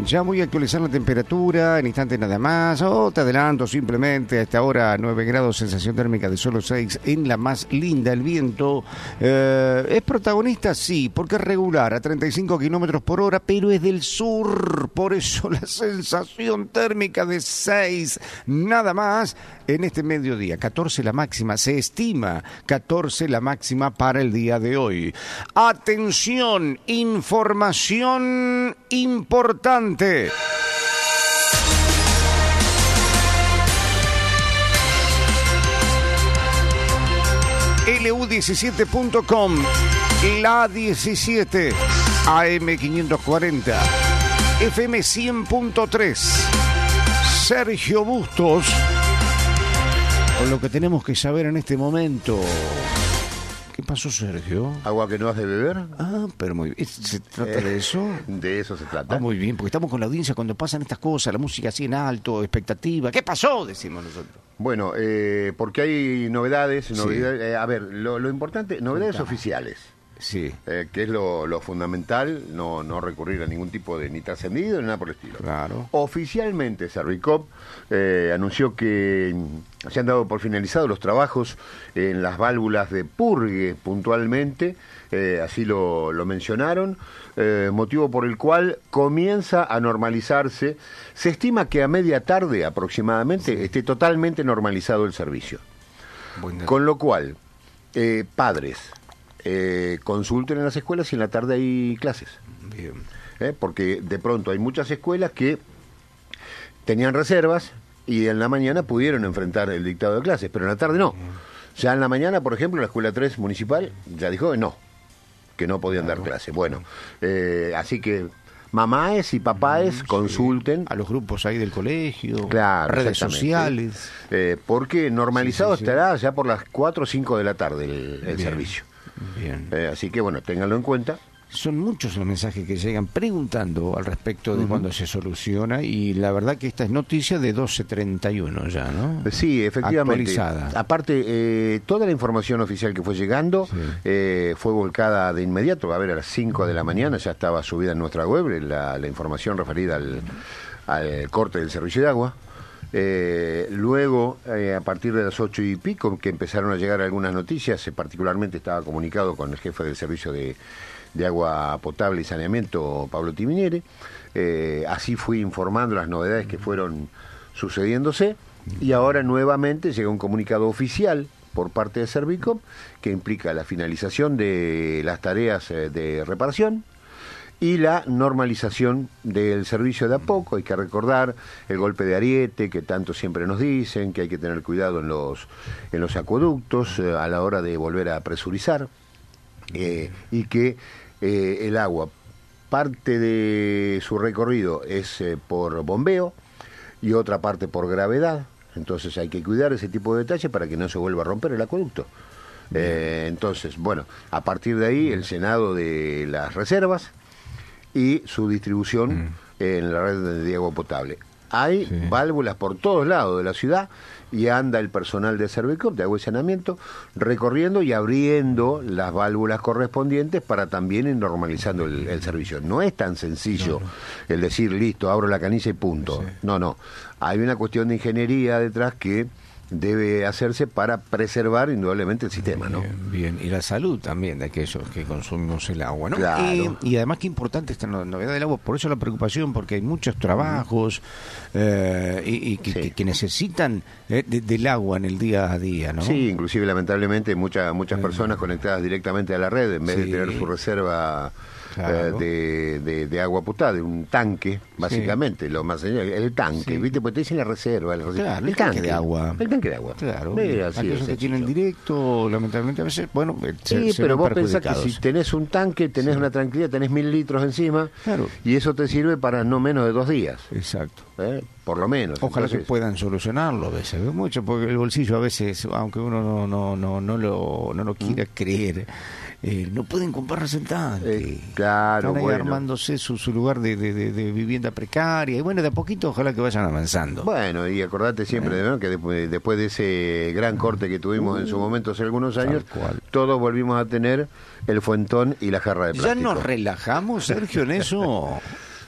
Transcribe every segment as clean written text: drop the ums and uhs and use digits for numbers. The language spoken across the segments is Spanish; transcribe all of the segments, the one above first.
Ya voy a actualizar la temperatura en instantes nada más. Te adelanto simplemente a esta hora 9 grados, sensación térmica de solo 6 en la más linda. El viento es protagonista, sí, porque es regular a 35 kilómetros por hora, pero es del sur. Por eso la sensación térmica de 6 nada más en este mediodía. 14 la máxima, se estima 14 la máxima para el día de hoy. Atención, información importante. LU17.com, la 17, AM540, FM 100.3, Sergio Bustos, con lo que tenemos que saber en este momento. ¿Qué pasó, Sergio? ¿Agua que no has de beber? Pero muy bien. ¿Se trata de eso? De eso se trata. Muy bien, porque estamos con la audiencia cuando pasan estas cosas, la música así en alto, expectativa. ¿Qué pasó? Decimos nosotros. Bueno, porque hay novedades. Sí. A ver, lo importante, novedades oficiales. Sí. Que es lo fundamental, no recurrir a ningún tipo de ni trascendido ni nada por el estilo. Claro. Oficialmente, Servicop anunció que se han dado por finalizados los trabajos en las válvulas de purgue puntualmente, así lo mencionaron, motivo por el cual comienza a normalizarse. Se estima que a media tarde aproximadamente esté totalmente normalizado el servicio. Con lo cual, padres, consulten en las escuelas si en la tarde hay clases. Bien. Porque de pronto hay muchas escuelas que tenían reservas y en la mañana pudieron enfrentar el dictado de clases, pero en la tarde no. Ya en la mañana, por ejemplo, la escuela 3 municipal ya dijo que no podían dar clases. Bueno, así que mamás y papás consulten a los grupos ahí del colegio, claro, redes sociales, porque normalizado estará ya por las 4 o 5 de la tarde el servicio. Bien. Así que bueno, ténganlo en cuenta. Son muchos los mensajes que llegan preguntando al respecto de cuándo se soluciona, y la verdad que esta es noticia de 12:31 ya, ¿no? Sí, efectivamente. Actualizada. Aparte, toda la información oficial que fue llegando fue volcada de inmediato. A ver, a las 5 de la mañana ya estaba subida en nuestra web la información referida al corte del servicio de agua. Luego, a partir de las 8 y pico, que empezaron a llegar algunas noticias, particularmente estaba comunicado con el jefe del servicio de agua potable y saneamiento, Pablo Timiniere. Así fui informando las novedades que fueron sucediéndose, y ahora nuevamente llega un comunicado oficial por parte de Servicop que implica la finalización de las tareas de reparación y la normalización del servicio de a poco. Hay que recordar el golpe de ariete que tanto siempre nos dicen, que hay que tener cuidado en los acueductos a la hora de volver a presurizar, y que el agua, parte de su recorrido es por bombeo y otra parte por gravedad. Entonces hay que cuidar ese tipo de detalles para que no se vuelva a romper el acueducto. Entonces, bueno, a partir de ahí el llenado de las reservas y su distribución en la red de agua potable. Hay válvulas por todos lados de la ciudad y anda el personal de Servicop, de agua y saneamiento, recorriendo y abriendo las válvulas correspondientes para también ir normalizando el servicio. No es tan sencillo el decir, listo, abro la canilla y punto. No. Hay una cuestión de ingeniería detrás que debe hacerse para preservar indudablemente el sistema, ¿no? Bien, y la salud también de aquellos que consumimos el agua, ¿no? Claro. Y además qué importante esta novedad del agua, por eso la preocupación, porque hay muchos trabajos que necesitan del agua en el día a día, ¿no? Sí, inclusive lamentablemente muchas personas conectadas directamente a la red, en vez de tener su reserva de agua potable, un tanque, básicamente, lo más el tanque, ¿viste? Pues te dicen la reserva, claro, el tanque de agua. El tanque de agua. Claro, así aquellos que tienen directo, lamentablemente a veces, bueno, pero vos pensás que si tenés un tanque, tenés una tranquilidad, tenés 1000 litros encima, y eso te sirve para no menos de 2 días. Exacto. Por lo menos. Ojalá Entonces, que puedan solucionarlo a veces, mucho, porque el bolsillo a veces, aunque uno no lo quiera creer, no pueden comprar tanque. Claro, están ahí armándose su lugar de vivienda precaria, y bueno, de a poquito ojalá que vayan avanzando. Bueno, y acordate siempre ¿no? que después de ese gran corte que tuvimos en su momento hace algunos años, todos volvimos a tener el fuentón y la jarra de plástico. ¿Ya nos relajamos, Sergio, en eso?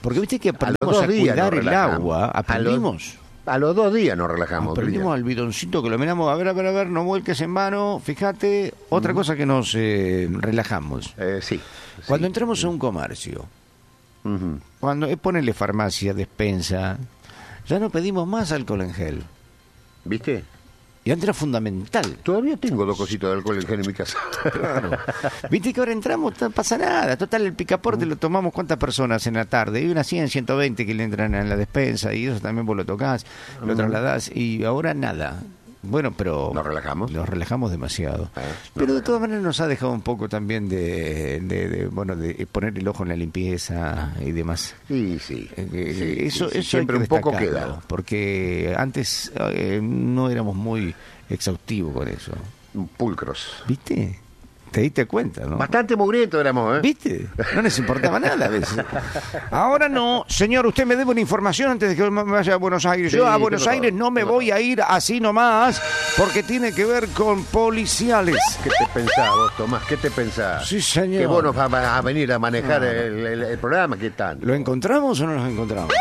Porque viste que aprendimos a 2 días cuidar nos el relajamos. agua, aprendimos. A los 2 días nos relajamos. Aprendimos al bidoncito que lo miramos, a ver, no vuelques en mano, fíjate, otra cosa que nos relajamos. Sí. Cuando entramos a un comercio, cuando ponele farmacia, despensa, ya no pedimos más alcohol en gel. ¿Viste? Y antes era fundamental. Todavía tengo 2 cositos de alcohol en gel en mi casa. Claro. Viste que ahora entramos, no pasa nada. Total, el picaporte lo tomamos cuántas personas en la tarde. Hay unas 100, 120 que le entran en la despensa y eso también vos lo tocás, lo trasladás y ahora nada. Bueno, pero Nos relajamos. Nos relajamos demasiado. Pero de todas maneras nos ha dejado un poco también de poner el ojo en la limpieza y demás. Sí. Eso siempre hay que un poco destacarlo, queda. porque antes no éramos muy exhaustivos con eso. Pulcros. ¿Viste? Te diste cuenta, ¿no? Bastante mugriento éramos, ¿eh? ¿Viste? No les importaba nada a veces. Ahora no. Señor, usted me debe una información antes de que me vaya a Buenos Aires. Sí, Yo a Buenos tengo Aires todo, no me tengo voy todo. a ir así nomás, porque tiene que ver con policiales. ¿Qué te pensás vos, Tomás? ¿Qué te pensás? Sí, señor. ¿Que vos nos vas a venir a manejar el programa? ¿Qué tal? ¿Lo encontramos o no nos encontramos?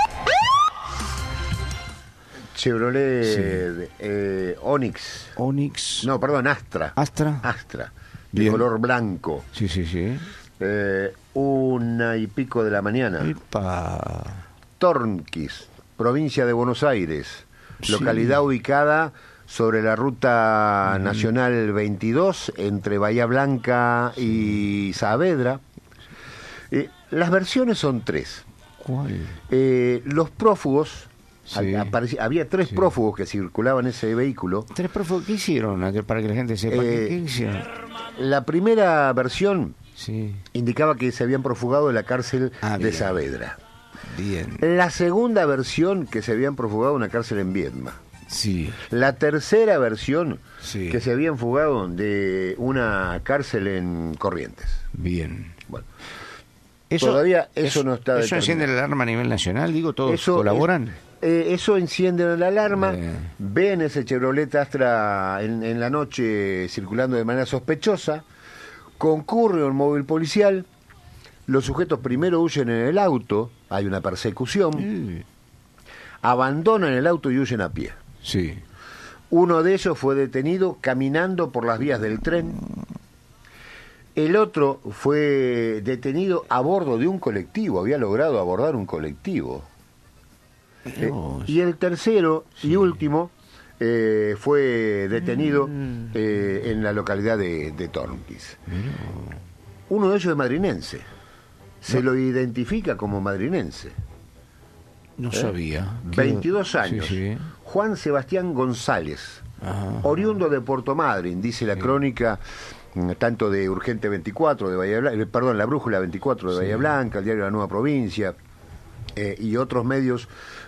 Chevrolet Onix. Onix. No, perdón, Astra. Astra. De Bien. color blanco. Sí. 1:00 de la mañana. Epa. Tornquis, provincia de Buenos Aires. Sí. Localidad ubicada sobre la ruta nacional 22 entre Bahía Blanca y Saavedra. Las versiones son 3. ¿Cuál? Los prófugos, Sí. había 3 Sí. prófugos que circulaban en ese vehículo. ¿Tres prófugos qué hicieron? Para que la gente sepa. ¿Qué hicieron? La primera versión Sí. indicaba que se habían profugado de la cárcel de Bien. Saavedra. Bien. La segunda versión, que se habían profugado de una cárcel en Viedma. Sí. La tercera versión, Sí. que se habían fugado de una cárcel en Corrientes. Bien. Bueno, todavía eso no está ¿Eso enciende la alarma a nivel nacional? Digo, ¿todos Eso colaboran? eso enciende la alarma. Bien. Ven ese Chevrolet Astra en la noche circulando de manera sospechosa. Concurre un móvil policial. Los sujetos primero huyen en el auto. Hay una persecución. Abandonan el auto y huyen a pie. Sí. Uno de ellos fue detenido caminando por las vías del tren. El otro fue detenido a bordo de un colectivo. Había logrado abordar un colectivo. Y el tercero y último fue detenido en la localidad de Tornquis. Uno de ellos es madrinense. Se lo identifica como madrinense. No sabía. 22 años. Sí. Juan Sebastián González, Ajá. oriundo de Puerto Madryn, dice la crónica tanto de Urgente 24 de Bahía Blanca, perdón, La Brújula 24 de Bahía Blanca, el diario La Nueva Provincia y otros medios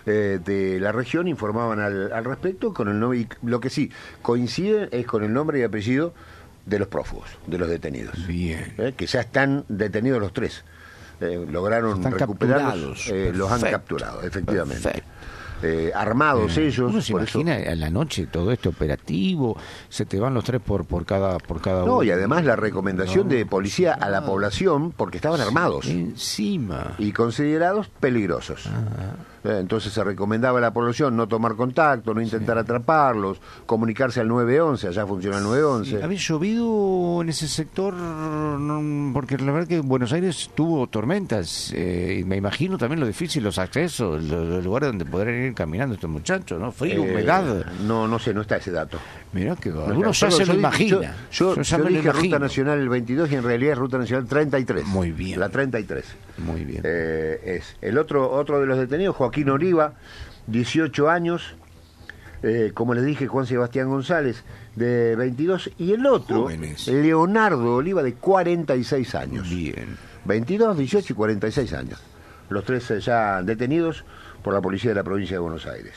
de la región informaban al respecto con el nombre, y lo que sí coincide es con el nombre y apellido de los prófugos, de los detenidos. Bien. Que ya están detenidos los 3. Lograron Están recuperarlos, capturados. los han Perfecto. capturado, efectivamente. Perfecto. Armados ellos. Uno se por eso- imagina a la noche todo este operativo, se te van los 3 por cada uno. No, y además la recomendación de policía a la población porque estaban armados Encima. y considerados peligrosos. Entonces se recomendaba a la población no tomar contacto, no intentar atraparlos, comunicarse al 911, allá funciona el 911. ¿Había llovido en ese sector? No, porque la verdad que Buenos Aires tuvo tormentas. Y me imagino también lo difícil, los accesos, los lugares donde podrán ir caminando estos muchachos, ¿no? Frío, humedad. No sé, no está ese dato. Mirá que No uno está. ya se lo Yo imagina. Yo ya me lo dije imagino. Ruta Nacional 22 y en realidad es Ruta Nacional 33. Muy bien. La 33. Muy bien. Es el otro de los detenidos, Joaquín Oliva, 18 años, como les dije, Juan Sebastián González, de 22, y el otro, Jóvenes. Leonardo Oliva, de 46 años. Bien. 22, 18 y 46 años. Los 3 ya detenidos por la policía de la provincia de Buenos Aires.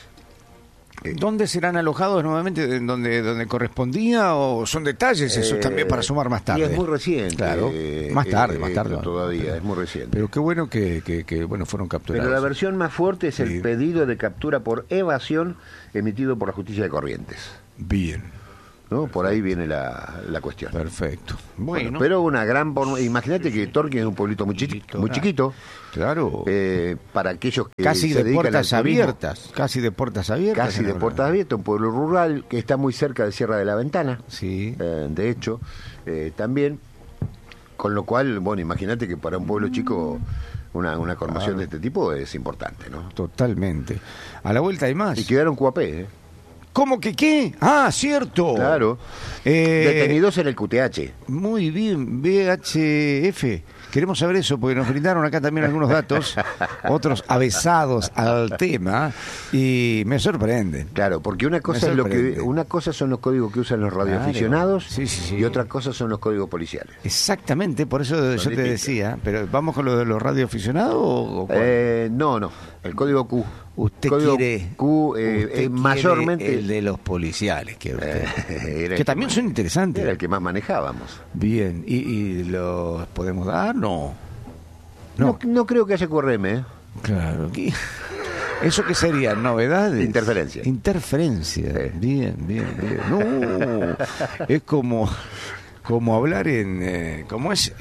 ¿Dónde serán alojados nuevamente? ¿En donde correspondía? ¿O son detalles eso también para sumar más tarde? Y es muy reciente. Claro, más tarde. Todavía, es muy reciente. Pero qué bueno que bueno, fueron capturados. Pero la versión más fuerte es Sí. el pedido de captura por evasión emitido por la justicia de Corrientes. Bien. ¿no? Por ahí viene la cuestión. Perfecto. Bueno, pero una gran... Imagínate que Torquín es un pueblito muy chiquito. Claro. Para aquellos que casi se de dedican puertas al turismo, abiertas. Casi de puertas abiertas. Casi de puertas abiertas, un pueblo rural que está muy cerca de Sierra de la Ventana. Sí. De hecho, también. Con lo cual, bueno, imagínate que para un pueblo chico una conmoción de este tipo es importante, ¿no? Totalmente. A la vuelta hay más. Y quedaron cuapé, ¿eh? ¿Cómo que qué? Ah, cierto. Claro. Detenidos en el QTH. Muy bien, VHF. Queremos saber eso porque nos brindaron acá también algunos datos, otros avesados al tema, y me sorprenden. Claro, porque una cosa son los códigos que usan los radioaficionados, claro. Sí. Y otra cosa son los códigos policiales. Exactamente, por eso yo te decía, pero ¿vamos con lo de los radioaficionados o cuál? No, el código Q. Usted código quiere Q, mayormente el de los policiales, que también son interesantes. Era el que más manejábamos. Bien, ¿y los podemos dar? No creo que haya QRM, ¿eh? Claro. ¿Eso qué sería? ¿Novedades? Interferencia. Sí. Bien. No, es como hablar en... ¿cómo es?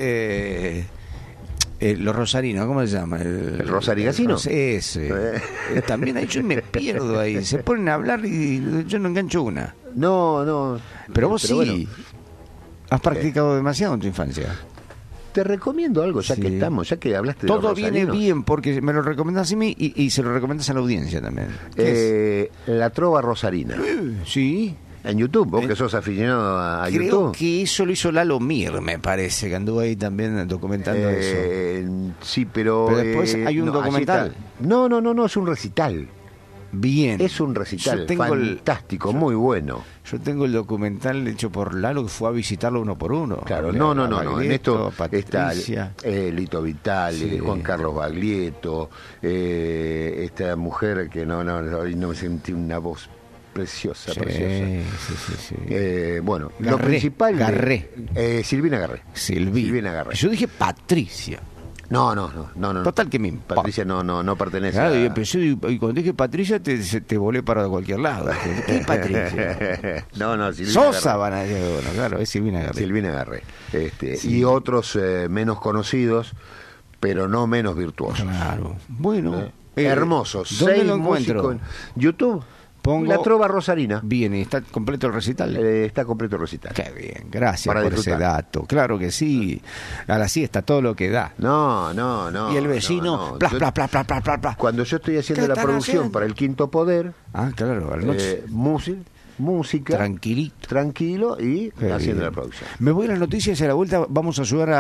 Los rosarinos, ¿cómo se llama? ¿El rosarigacino? Ese. También ahí yo me pierdo ahí. Se ponen a hablar y yo no engancho una. No. Pero vos sí. Bueno. Has practicado demasiado en tu infancia. Te recomiendo algo, ya que estamos, ya que hablaste de todo los viene rosarinos. bien, porque me lo recomendás a mí y se lo recomendás a la audiencia también. La trova rosarina. Sí. En YouTube, vos que sos aficionado a Creo YouTube. que eso lo hizo Lalo Mir, me parece, que anduvo ahí también documentando eso. Sí, pero después hay un documental. No, es un recital. Bien. Es un recital fantástico, muy bueno. Yo tengo el documental hecho por Lalo, que fue a visitarlo uno por uno. Claro, no. En esto Patricia. Está Lito Vitale, Juan Carlos Baglietto, esta mujer que no me sentí una voz preciosa. Sí. Bueno, Garré, lo principal... Garré. Silvina Garré. Silvina Garré. Yo dije Patricia. No. Total que me importa. Patricia no pertenece claro, a... y cuando dije Patricia te volé para cualquier lado. ¿Qué Patricia? No, Silvina Sosa Garré. van a decir, bueno, claro, es Silvina Garré. Silvina Garré. Y otros menos conocidos, pero no menos virtuosos. Claro. Bueno. Hermosos. ¿Dónde 6 lo encuentro? músicos. YouTube. Pongo La trova rosarina. Bien, ¿y está completo el recital? Está completo el recital. Qué bien, gracias Para por disfrutar. ese dato. Claro que sí, a la siesta todo lo que da. No. Y el vecino, no. Plas. Cuando yo estoy haciendo ¿Qué la están producción haciendo? para el Quinto Poder, Ah, claro, a la noche. música, tranquilo y Qué haciendo bien. la producción. Me voy a las noticias y a la vuelta vamos a ayudar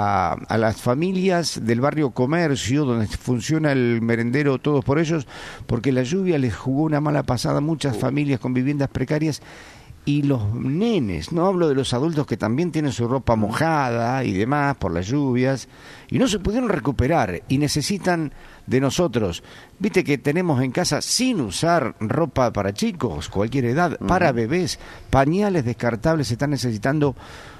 a las familias del barrio Comercio, donde funciona el merendero Todos por Ellos, porque la lluvia les jugó una mala pasada a muchas familias con viviendas precarias. Y los nenes, no hablo de los adultos que también tienen su ropa mojada y demás por las lluvias, y no se pudieron recuperar y necesitan de nosotros. Viste que tenemos en casa, sin usar ropa para chicos, cualquier edad, para bebés, pañales descartables se están necesitando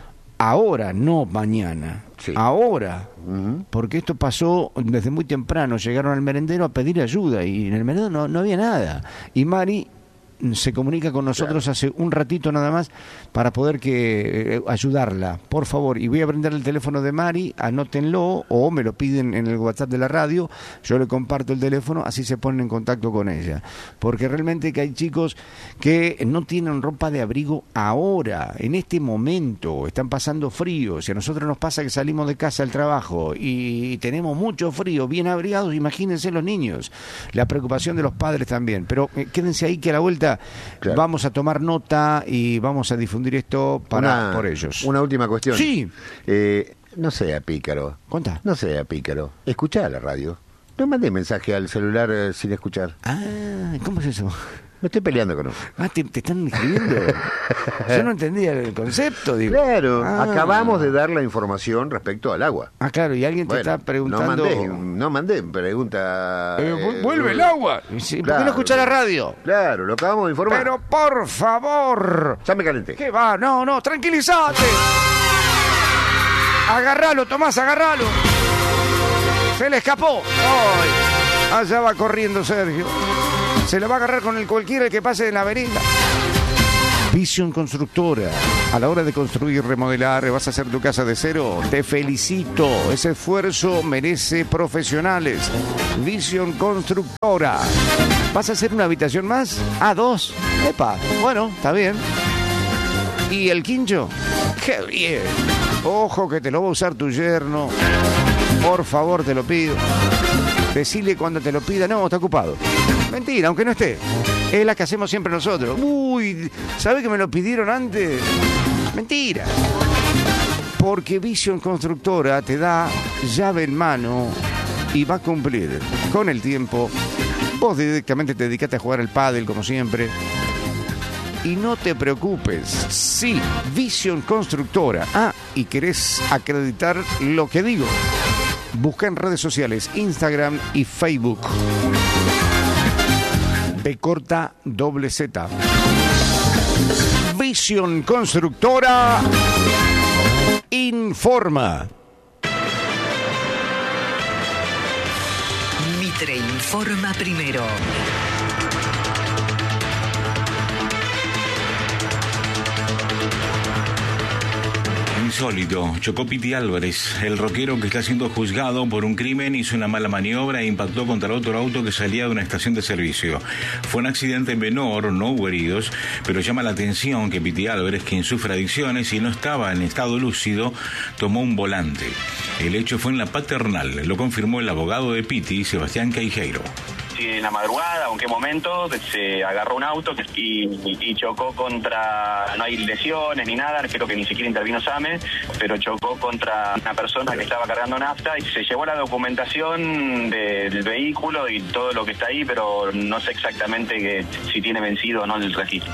ahora, no mañana. Sí. Ahora, porque esto pasó desde muy temprano, llegaron al merendero a pedir ayuda y en el merendero no había nada. Y Mari se comunica con nosotros hace un ratito nada más para poder ayudarla, por favor. Y voy a prender el teléfono de Mari, anótenlo o me lo piden en el WhatsApp de la radio, yo le comparto el teléfono, así se ponen en contacto con ella. Porque realmente que hay chicos que no tienen ropa de abrigo ahora, en este momento, están pasando frío. Si a nosotros nos pasa que salimos de casa al trabajo y tenemos mucho frío, bien abrigados, imagínense los niños. La preocupación de los padres también. Pero quédense ahí que a la vuelta vamos a tomar nota y vamos a difundir esto por ellos. Una última cuestión. Sí. No sea pícaro. ¿Contá? No sea pícaro. Escuchá la radio. No mandé mensaje al celular sin escuchar. Ah, ¿cómo es eso? Me estoy peleando con uno. Ah, ¿te están escribiendo? Yo no entendía el concepto, digo. Claro, acabamos de dar la información respecto al agua. Ah, claro, y alguien te está preguntando... No mandé, pregunta... ¿Vuelve el agua? Sí, ¿por qué no escucha la radio? Claro, lo acabamos de informar. Pero por favor... Ya me calenté. ¿Qué va? No, tranquilízate. Agarralo, Tomás, agarralo. Se le escapó. Ay, allá va corriendo Sergio. Se le va a agarrar con el cualquiera que pase en la avenida. Vision Constructora. A la hora de construir, remodelar, vas a hacer tu casa de cero, te felicito. Ese esfuerzo merece profesionales. Vision Constructora. ¿Vas a hacer una habitación más? Ah, 2. Epa, bueno, está bien. ¿Y el quincho? ¡Qué bien! Ojo que te lo va a usar tu yerno. Por favor, te lo pido. Decile cuando te lo pida, no, está ocupado. Mentira, aunque no esté. Es la que hacemos siempre nosotros. Uy, ¿sabe que me lo pidieron antes? Mentira. Porque Vision Constructora te da llave en mano y va a cumplir con el tiempo. Vos directamente te dedicaste a jugar al pádel como siempre. Y no te preocupes, sí, Vision Constructora. Ah, y querés acreditar lo que digo. Busca en redes sociales, Instagram y Facebook. B_Z. Vision Constructora informa. Mitre informa primero. Insólito, chocó Piti Álvarez, el rockero que está siendo juzgado por un crimen, hizo una mala maniobra e impactó contra otro auto que salía de una estación de servicio. Fue un accidente menor, no hubo heridos, pero llama la atención que Piti Álvarez, quien sufre adicciones y no estaba en estado lúcido, tomó un volante. El hecho fue en La Paternal, lo confirmó el abogado de Piti, Sebastián Queijeiro. Si en la madrugada o en qué momento se agarró un auto y chocó contra, no hay lesiones ni nada, creo que ni siquiera intervino SAME, pero chocó contra una persona que estaba cargando nafta y se llevó la documentación del vehículo y todo lo que está ahí, pero no sé exactamente si tiene vencido o no el registro.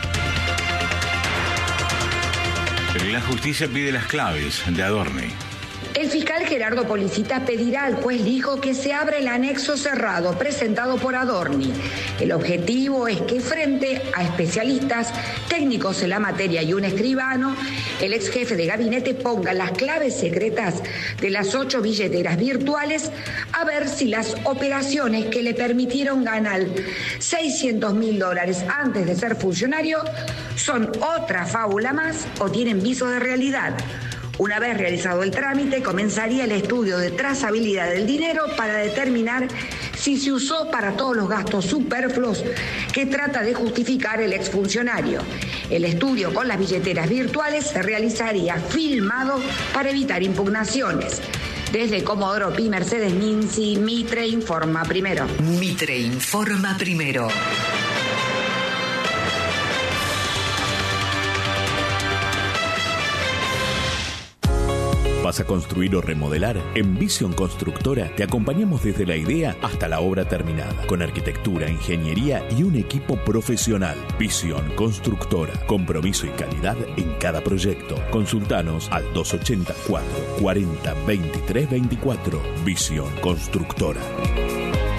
La justicia pide las claves de Adorni. El fiscal Gerardo Policita pedirá al juez Lijo que se abra el anexo cerrado presentado por Adorni. El objetivo es que frente a especialistas, técnicos en la materia y un escribano, el ex jefe de gabinete ponga las claves secretas de las 8 billeteras virtuales a ver si las operaciones que le permitieron ganar $600.000 antes de ser funcionario son otra fábula más o tienen viso de realidad. Una vez realizado el trámite, comenzaría el estudio de trazabilidad del dinero para determinar si se usó para todos los gastos superfluos que trata de justificar el exfuncionario. El estudio con las billeteras virtuales se realizaría filmado para evitar impugnaciones. Desde Comodoro Pi, Mercedes Minci, Mitre informa primero. Mitre informa primero. ¿Vas a construir o remodelar? En Vision Constructora te acompañamos desde la idea hasta la obra terminada, con arquitectura, ingeniería y un equipo profesional. Vision Constructora, compromiso y calidad en cada proyecto. Consultanos al 284 40 23 24. Vision Constructora.